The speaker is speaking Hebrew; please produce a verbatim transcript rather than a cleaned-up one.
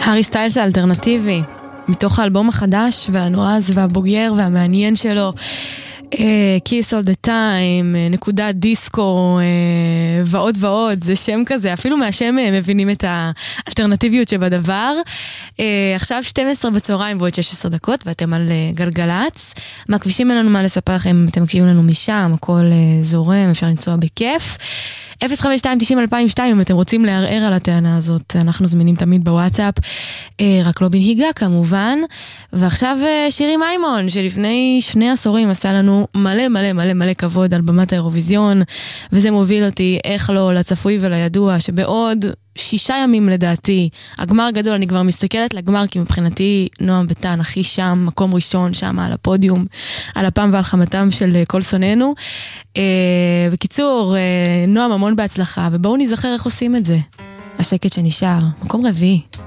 הארי סטיילס האלטרנטיבי, מתוך האלבום החדש והנועז והבוגר והמעניין שלו, Kiss All The Time, נקודה דיסקו ועוד ועוד, זה שם כזה, אפילו מהשם מבינים את האלטרנטיביות שבדבר. עכשיו שתים עשרה בצהריים ועוד שש עשרה דקות, ואתם על גלגלץ. מהכבישים אין לנו מה לספר לכם, אתם מקשיבים לנו משם, הכל זורם, אפשר לנסוע בכיף. אפס חמש שתיים תשעים אלפיים ושתיים, אם אתם רוצים לערער על הטענה הזאת, אנחנו זמינים תמיד בוואטסאפ, רק לא בנהיגה כמובן. ועכשיו שירי מימון, שלפני שני עשורים עשה לנו מלא מלא מלא מלא כבוד על במת האירוויזיון, וזה מוביל אותי איך לא לצפוי ולידוע, שבעוד שישה ימים לדעתי, הגמר גדול, אני כבר מסתכלת לגמר, כי מבחינתי נועם ותן הכי שם, מקום ראשון שם על הפודיום, על הפעם ועל חמתם של כל שוננו. אה, בקיצור, אה, נועם המון בהצלחה, ובואו נזכר איך עושים את זה. השקט שנשאר, מקום רביעי.